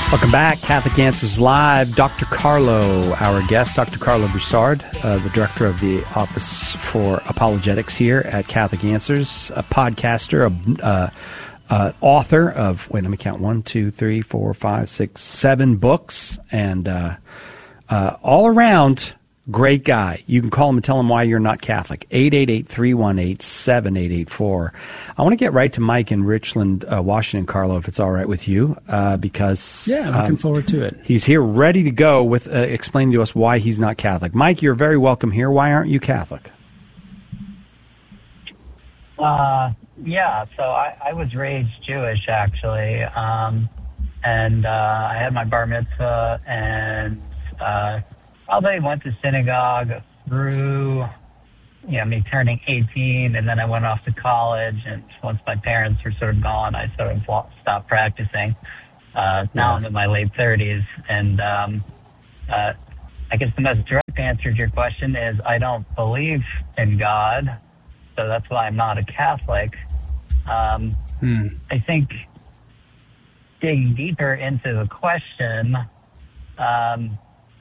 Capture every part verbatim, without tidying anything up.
Welcome back. Catholic Answers Live. Doctor Carlo, our guest, Doctor Carlo Broussard, uh, the director of the Office for Apologetics here at Catholic Answers, a podcaster, a uh, uh, author of, wait, let me count, one, two, three, four, five, six, seven books, and uh, uh, all around great guy. You can call him and tell him why you're not Catholic. eight eight eight, three one eight, seven eight eight four. I want to get right to Mike in Richland, uh, Washington, Carlo, if it's all right with you, uh, because... Yeah, I'm looking um, forward to it. He's here ready to go with uh, explaining to us why he's not Catholic. Mike, you're very welcome here. Why aren't you Catholic? Uh, yeah, so I, I was raised Jewish, actually, um, and uh, I had my bar mitzvah, and... Uh, Probably went to synagogue through, you know, me turning eighteen, and then I went off to college. And once my parents were sort of gone, I sort of stopped practicing. Uh, now I'm in my late thirties, and um, uh, I guess the most direct answer to your question is I don't believe in God, so that's why I'm not a Catholic. Um, hmm. I think digging deeper into the question. Um,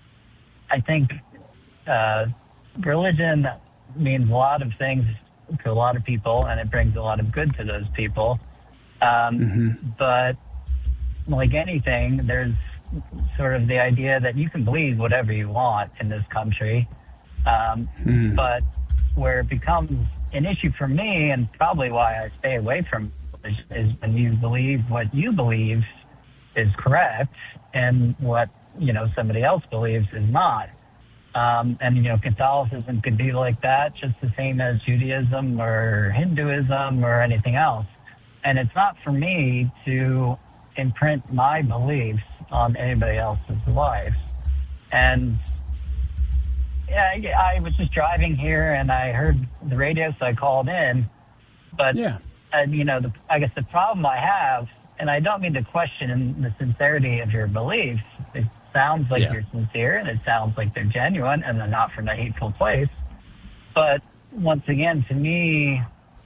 I think uh, religion means a lot of things to a lot of people, and it brings a lot of good to those people. Um, mm-hmm. But like anything, there's sort of the idea that you can believe whatever you want in this country. Um, mm. But where it becomes an issue for me, and probably why I stay away from religion, is when you believe what you believe is correct and what you know, somebody else believes is not. Um, and, you know, Catholicism could be like that, just the same as Judaism or Hinduism or anything else. And it's not for me to imprint my beliefs on anybody else's life. And yeah, I was just driving here and I heard the radio, so I called in. But, yeah. uh, you know, the, I guess the problem I have, and I don't mean to question the sincerity of your beliefs, it sounds like yeah. you're sincere, and it sounds like they're genuine, and they're not from a hateful place. But once again, to me,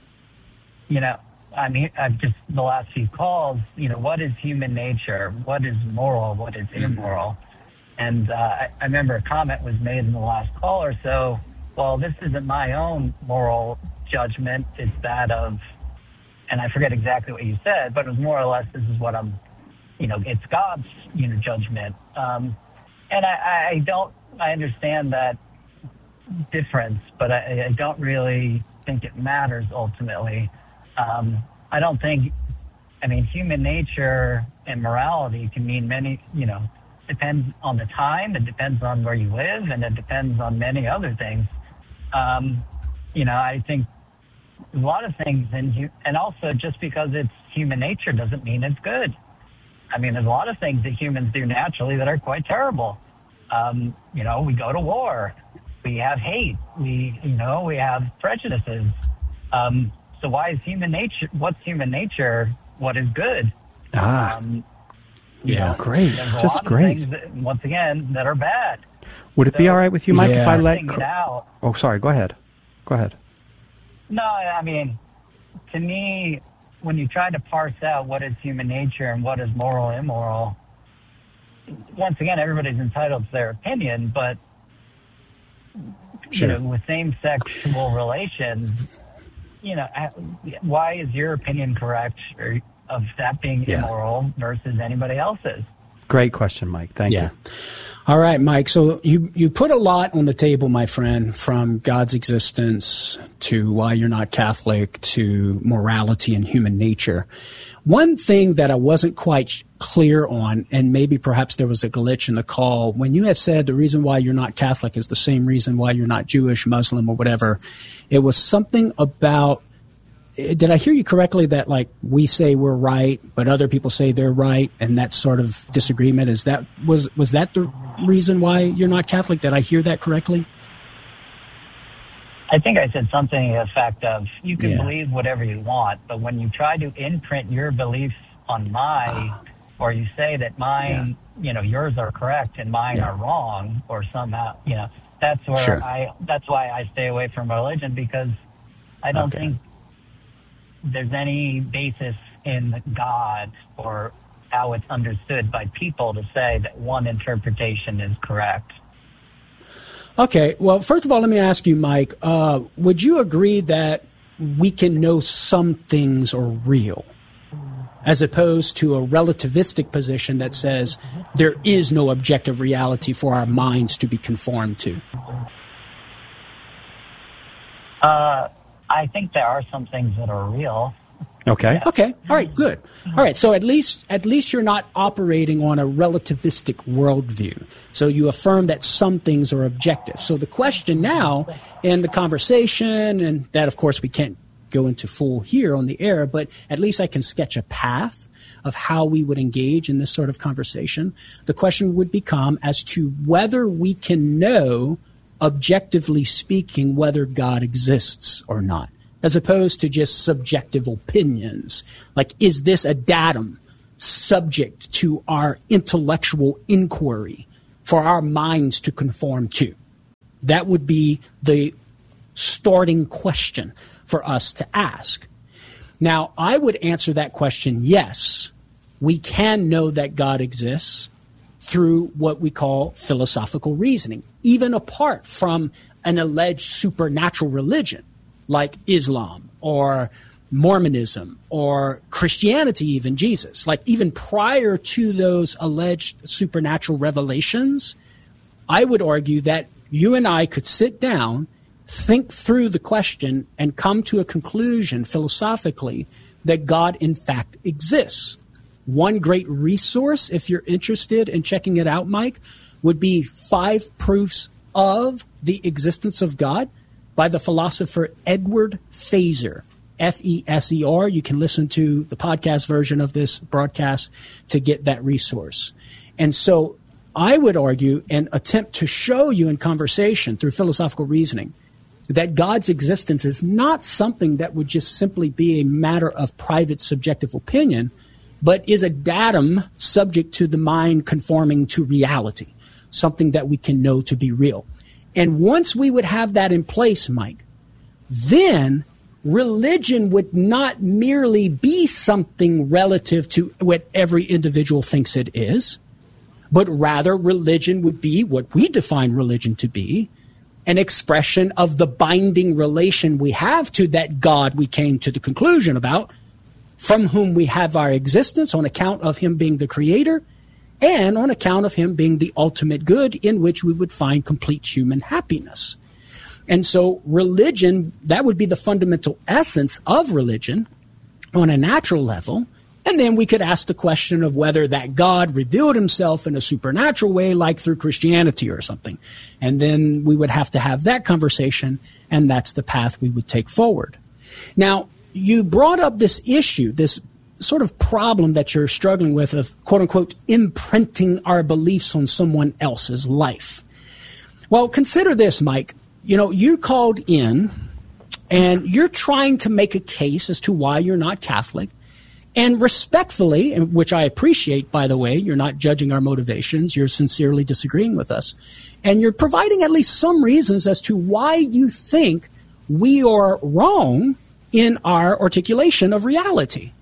you know, I mean, I've just the last few calls. You know, what is human nature? What is moral? What is immoral? And uh, I, I remember a comment was made in the last call or so. Well, this isn't my own moral judgment; it's that of, and I forget exactly what you said, but it was more or less, this is what I'm. You know, it's God's, you know, judgment. Um, and I, I don't, I understand that difference, but I, I don't really think it matters ultimately. Um, I don't think, I mean, human nature and morality can mean many, you know, depends on the time, it depends on where you live, and it depends on many other things. Um, you know, I think a lot of things, in, and also just because it's human nature doesn't mean it's good. I mean, there's a lot of things that humans do naturally that are quite terrible. Um, you know, we go to war. We have hate. We, you know, we have prejudices. Um, so why is human nature, what's human nature? What is good? Ah, um, yeah, know, great. There's a Just lot great. Of things that, once again, that are bad. Would it so, be all right with you, Mike, yeah. if I let... It out, oh, sorry. Go ahead. Go ahead. No, I mean, to me, when you try to parse out what is human nature and what is moral and immoral, once again, everybody's entitled to their opinion, but sure. you know, with same-sexual relations, you know, why is your opinion correct or of that being yeah. immoral versus anybody else's? Great question, Mike. Thank yeah. you. All right, Mike. So you, you put a lot on the table, my friend, from God's existence to why you're not Catholic to morality and human nature. One thing that I wasn't quite clear on, and maybe perhaps there was a glitch in the call, when you had said the reason why you're not Catholic is the same reason why you're not Jewish, Muslim, or whatever, it was something about, did I hear you correctly that, like, we say we're right, but other people say they're right, and that sort of disagreement, is that, was, was that the reason why you're not Catholic? Did I hear that correctly? I think I said something to the effect of, you can yeah. believe whatever you want, but when you try to imprint your beliefs on my, ah. or you say that mine, yeah. you know, yours are correct and mine yeah. are wrong, or somehow, you know, that's where sure. I, that's why I stay away from religion, because I don't okay. think there's any basis in God or how it's understood by people to say that one interpretation is correct. Okay, well, first of all, let me ask you, Mike, uh, would you agree that we can know some things are real, as opposed to a relativistic position that says there is no objective reality for our minds to be conformed to? Uh, I think there are some things that are real. Okay. Yeah. Okay. All right. Good. All right. So at least at least you're not operating on a relativistic worldview. So you affirm that some things are objective. So the question now in the conversation, and that of course we can't go into full here on the air, but at least I can sketch a path of how we would engage in this sort of conversation. The question would become as to whether we can know, objectively speaking, whether God exists or not, as opposed to just subjective opinions. Like, is this a datum subject to our intellectual inquiry for our minds to conform to? That would be the starting question for us to ask. Now, I would answer that question, yes, we can know that God exists through what we call philosophical reasoning, even apart from an alleged supernatural religion like Islam or Mormonism or Christianity, even Jesus. Like, even prior to those alleged supernatural revelations, I would argue that you and I could sit down, think through the question, and come to a conclusion philosophically that God in fact exists. One great resource, if you're interested in checking it out, Mike, would be Five Proofs of the Existence of God by the philosopher Edward Feser, F E S E R. You can listen to the podcast version of this broadcast to get that resource. And so I would argue and attempt to show you in conversation through philosophical reasoning that God's existence is not something that would just simply be a matter of private subjective opinion, but is a datum subject to the mind conforming to reality, something that we can know to be real. And once we would have that in place, Mike, then religion would not merely be something relative to what every individual thinks it is, but rather religion would be what we define religion to be, an expression of the binding relation we have to that God we came to the conclusion about, from whom we have our existence on account of him being the creator and on account of him being the ultimate good in which we would find complete human happiness. And so religion, that would be the fundamental essence of religion on a natural level. And then we could ask the question of whether that God revealed himself in a supernatural way, like through Christianity or something. And then we would have to have that conversation, and that's the path we would take forward. Now, you brought up this issue, this sort of problem that you're struggling with of, quote unquote, imprinting our beliefs on someone else's life. Well, consider this, Mike. You know, you called in and you're trying to make a case as to why you're not Catholic. And respectfully, which I appreciate, by the way, you're not judging our motivations, you're sincerely disagreeing with us. And you're providing at least some reasons as to why you think we are wrong in our articulation of reality.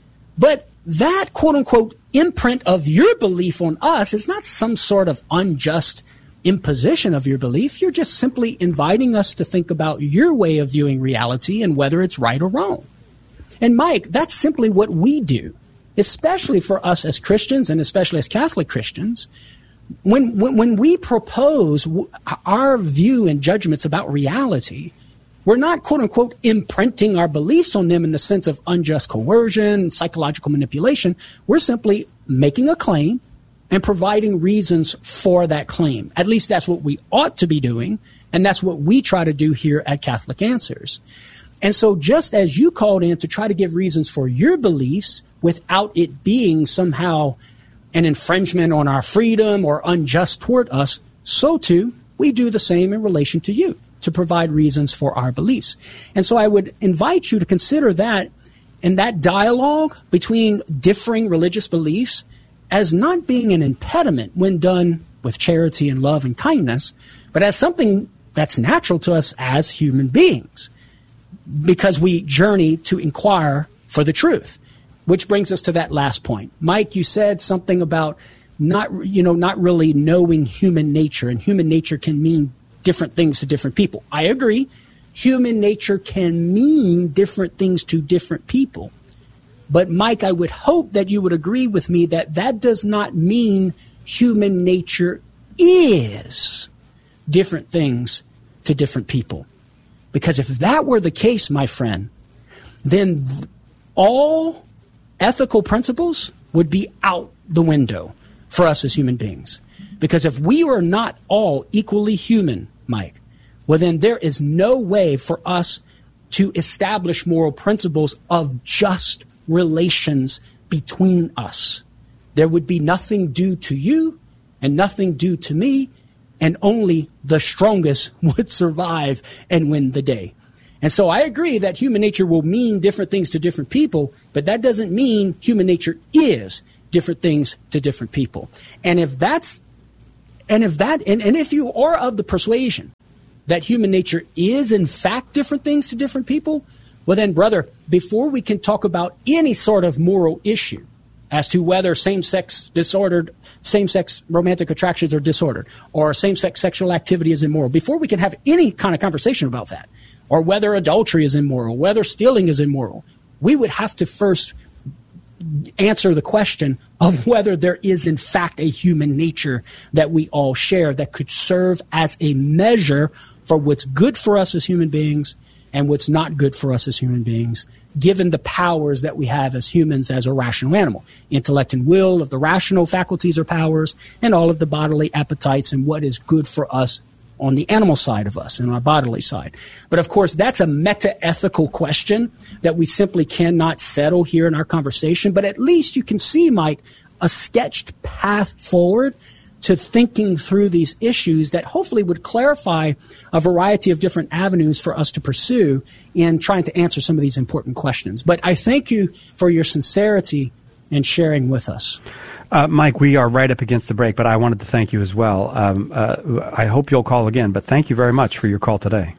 But that, quote unquote, imprint of your belief on us is not some sort of unjust imposition of your belief. You're just simply inviting us to think about your way of viewing reality and whether it's right or wrong. And Mike, that's simply what we do, especially for us as Christians and especially as Catholic Christians. When, when, when we propose our view and judgments about reality, we're not, quote unquote, imprinting our beliefs on them in the sense of unjust coercion, psychological manipulation. We're simply making a claim and providing reasons for that claim. At least that's what we ought to be doing, and that's what we try to do here at Catholic Answers. And so just as you called in to try to give reasons for your beliefs without it being somehow an infringement on our freedom or unjust toward us, so too we do the same in relation to you, to provide reasons for our beliefs. And so I would invite you to consider that in that dialogue between differing religious beliefs as not being an impediment when done with charity and love and kindness, but as something that's natural to us as human beings, because we journey to inquire for the truth. which brings us to that last point. Mike, you said something about not, you know, not really knowing human nature, and human nature can mean different things to different people. I agree. Human nature can mean different things to different people. But Mike, I would hope that you would agree with me that that does not mean human nature is different things to different people. Because if that were the case, my friend, then th- all ethical principles would be out the window for us as human beings. Because if we are not all equally human, Mike, well, then there is no way for us to establish moral principles of just relations between us. There would be nothing due to you and nothing due to me, and only the strongest would survive and win the day. And so I agree that human nature will mean different things to different people, but that doesn't mean human nature is different things to different people. And if that's, and if that, and, and if you are of the persuasion that human nature is in fact different things to different people, well then, brother, before we can talk about any sort of moral issue as to whether same-sex disordered, same-sex romantic attractions are disordered, or same-sex sexual activity is immoral, before we can have any kind of conversation about that, or whether adultery is immoral, whether stealing is immoral, we would have to first answer the question of whether there is in fact a human nature that we all share that could serve as a measure for what's good for us as human beings and what's not good for us as human beings, given the powers that we have as humans as a rational animal. Intellect and will of the rational faculties or powers, and all of the bodily appetites and what is good for us on the animal side of us and our bodily side. But of course, that's a meta-ethical question that we simply cannot settle here in our conversation. But at least you can see, Mike, a sketched path forward to thinking through these issues that hopefully would clarify a variety of different avenues for us to pursue in trying to answer some of these important questions. But I thank you for your sincerity in sharing with us. Uh, Mike, we are right up against the break, but I wanted to thank you as well. Um, uh, I hope you'll call again, but thank you very much for your call today.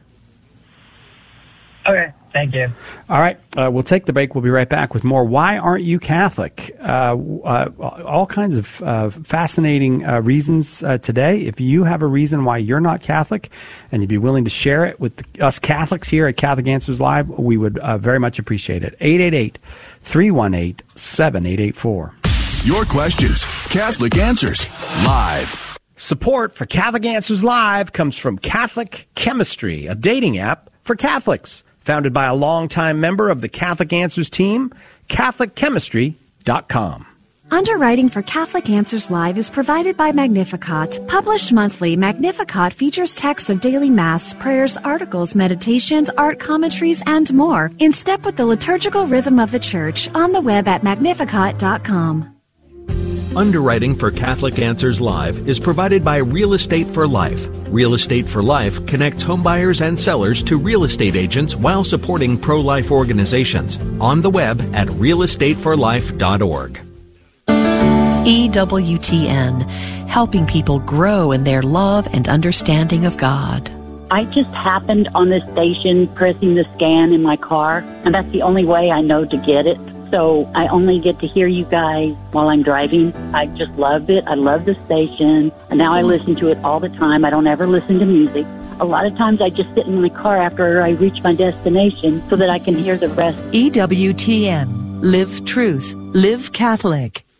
Okay, thank you. All right, uh, we'll take the break. We'll be right back with more Why Aren't You Catholic? Uh, uh, all kinds of uh, fascinating uh, reasons uh, today. If you have a reason why you're not Catholic and you'd be willing to share it with the, us Catholics here at Catholic Answers Live, we would uh, very much appreciate it. eight eight eight, three one eight, seven eight eight four. Your questions, Catholic Answers Live. Support for Catholic Answers Live comes from Catholic Chemistry, a dating app for Catholics. Founded by a longtime member of the Catholic Answers team, Catholic Chemistry dot com. Underwriting for Catholic Answers Live is provided by Magnificat. Published monthly, Magnificat features texts of daily Mass, prayers, articles, meditations, art commentaries, and more, in step with the liturgical rhythm of the Church, on the web at Magnificat dot com. Underwriting for Catholic Answers Live is provided by Real Estate for Life. Real Estate for Life connects homebuyers and sellers to real estate agents while supporting pro-life organizations. On the web at real estate for life dot org. E W T N, helping people grow in their love and understanding of God. I just happened on this station pressing the scan in my car, and that's the only way I know to get it. So I only get to hear you guys while I'm driving. I just love it. I love the station. And now I listen to it all the time. I don't ever listen to music. A lot of times I just sit in my car after I reach my destination so that I can hear the rest. E W T N. Live truth. Live Catholic.